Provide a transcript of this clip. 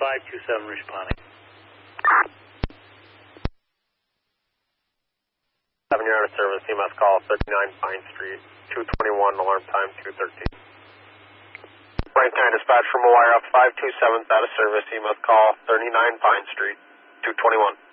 527 responding. 7, you're out of service. You must call 39 Pine Street, 221, alarm time 213. Right 9 dispatch from a wire up 527 out of service. You must call 39 Pine Street, 221.